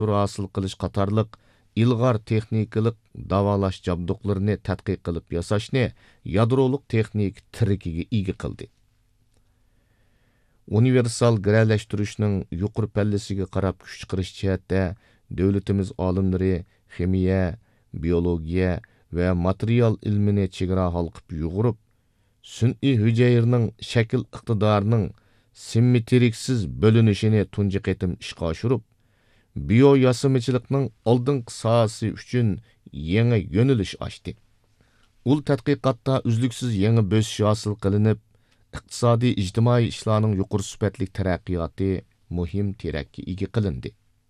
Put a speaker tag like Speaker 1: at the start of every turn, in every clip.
Speaker 1: hosil qilish qatorliq ilg'or texnikalik davolash jabduqlarini tadqiq qilib yasashni yadroliq texnik tirikiga ega qildi. Universal giralashtirishning yuqori pallasiga qarab kuch chiqarish jihatda davlatimiz olimlari ximiya, biologiya va material ilmini chegara halqib yug'urib, sun'iy hujayrning shakl iqtidorining simmetriksiz bo'linishini tunji qatim ishga oshirib, biyo yasamachilikning oldingi sohasi uchun yangi yo'nalish ochdi. Ul tadqiqotda uzluksiz yangi bo'sish hosil qilinib, iqtisodiy ijtimoiy ishlarning yuqori sifatli taraqqiyoti muhim terakka ega qilindi.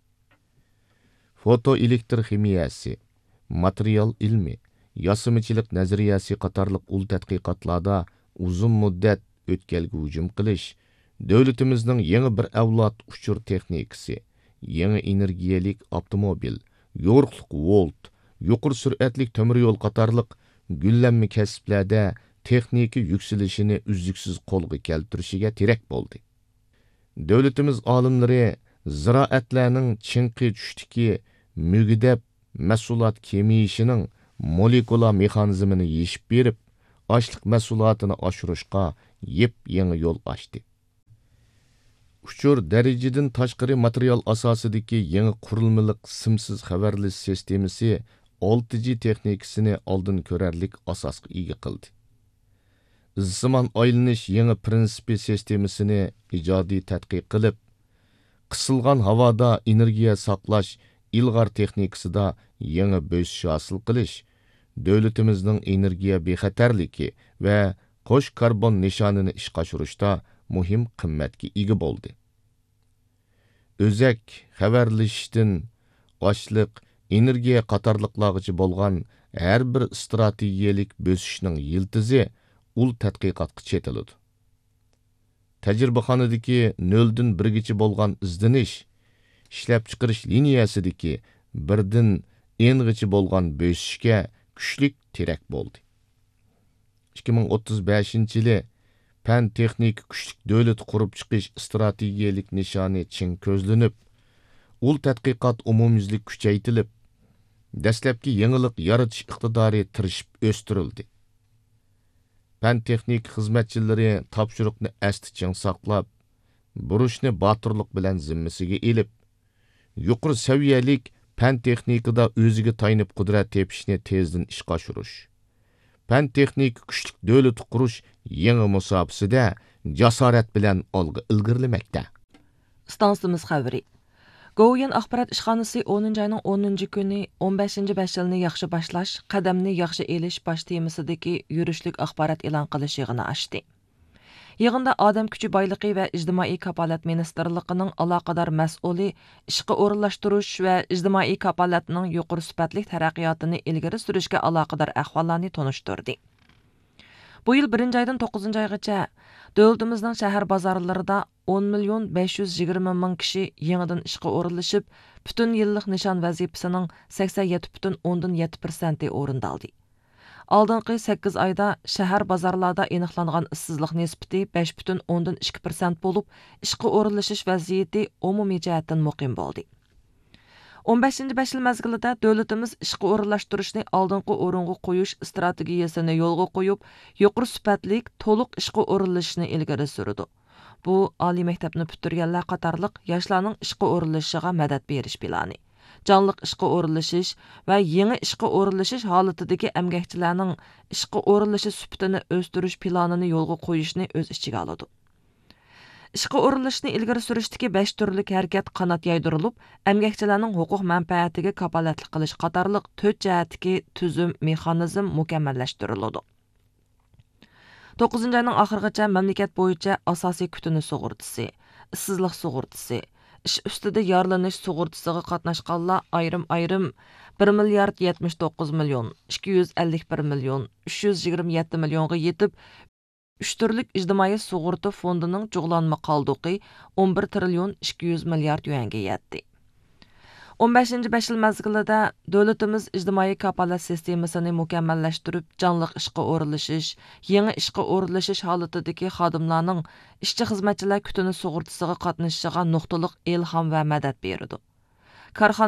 Speaker 1: Fotoelektr ximiyasi, material ilmi, yasamachilik nazariyasi qatorliq ul tadqiqotlarda uzun muddat o'tkalga hujum qilish, davlatimizning yangi bir avlod uchur texnikasi, yangi energiyalik avtomobil, yorug'liq volt, yuqori sur'atli temir yo'l qatorliq gullanma kasblarda texnika yukselishini uzluksiz qo'lga keltirishiga terak bo'ldi. Davlatimiz olimlari ziroatlarning chinqi tushdiki mugidab mahsulot kemiyishining molekula mexanizmini yeshib berib, ochliq mahsulotini oshirishga yangi yo'l ochdi. Uchur darajadan tashqari material asosidagi yangi qurilmaliq simsiz xabarlash sistemasi 6G texnikasini oldin ko'rarlik asosga ega qildi. Zaman aylanish yangi prinsipi sistemasini ijodiy tadqiq qilib, qisilgan havoda energiya saqlash ilg'or texnikasida yangi bo'sish hosil qilish, davlatimizning energiya bexatarligi va qo'sh karbon nishonini ishga oshirishda muhim qimmatga ega bo'ldi. O'zak xabarlashishdan ochliq, energiya qatorliqlargacha bo'lgan har bir strategiyalik bo'sishning yiltizi ul tadqiqotga chetiladi. Tajribaxonadagi 0dan 1gacha bo'lgan izdinish, ishlab chiqarish liniyasidagi 1dan n'gacha bo'lgan bo'sishga kuchlik terak bo'ldi. 2035-yili pan texnik kuchlik davlat qurib chiqish strategiyalik nishoni chin ko'zlanib, ul tadqiqot umumyuzlik kuchaytirilib, dastlabki yangilik yaratish iqtidori tirishib o'stirildi. Pan texnik xizmatchilari topshiriqni asti chin saqlab, burishni botirlik bilan zimmasiga elib, yuqori saviyalik pan texnikada o'ziga tayanib qudrat tepishni tezdan ishga oshirish, pan texnik kuchlik davlat qurish yangi musobaqasida jasorat bilan olg'a ilgirlamoqda.
Speaker 2: Stansimiz xabari. Go'yan axborot ishxonasi 10-oyning 10-kuni 15-5 yilni yaxshi boshlash, qadamni yaxshi elish bosh temasidagi yurishlik axborot e'lon qilish yig'ini ochdi. Yig'inda odam kuchi boyligi va ijtimoiy kafolat ministrligining aloqador mas'uli ishga o'rinlashtirish va ijtimoiy kafolatning yuqori sifatli taraqqiyotini ilgari surishga aloqador ahvollarni tanishtirdi. Bu yil 1-oydan 9-oygacha davlatimizning shahar bozorlarida 10,520,000 kishi yangidan ishga o'rinlashib, butun yillik nishon vazifasining 87,7% o'rindaldi. Oldingi 8 oyda shahar bozorlarda aniqlangan ishsizlik nisbati 5,2% bo'lib, ishga o'rinlashish vaziyati umumiy jihatdan muqim bo'ldi. 15-5 yil mezgilida davlatimiz ishga o'rinlashtirishni oldingi o'ringa qo'yish strategiyasini yo'lga qo'yib, yuqori sifatli to'liq ishga o'rinlashishni ilgari surdi. Bu oliy maktabni bitirganlar qatorliq yoshlarning ishga o'rinlashishiga madad berish plani, jonliq ishga o'rinlashish va yangi ishga o'rinlashish holatidagi emgakchilarning ishga o'rinlashish sifatini o'stirish planini yo'lga qo'yishni o'z ichiga oladi. Ishga o'rinlashishni ilgari surishdagi 5 turlik harakat qanot yaydirilib, emgakchilarning huquq manfaatiga kafolatlik qilish qatorliq 4 jihatdagi tuzum mexanizm mukammallashtiriladi. 9-oyning oxirigacha mamlakat bo'yicha asosiy kutuni sug'urtasi, ishsizlik sug'urtasi, ish ustida yorlanish sug'urtasiga qatnashganlar ayrim-ayrim 1,79,251,327 millionga yetib, 3 turlik ijtimoiy sug'urta fondining jug'lanma qoldiqi 11,2 milliard yuanga yetdi. 15-5 yil mezgilida davlatimiz ijtimoiy kafolat sistemasini mukammallashtirib, jonliq ishga o'rinlashish, yangi ishga o'rinlashish holatidagi xodimlarning ishchi xizmatchilar kutuni sug'urtasiga qatnashishiga nuqtaliq ilhom va madad berdi. Korxona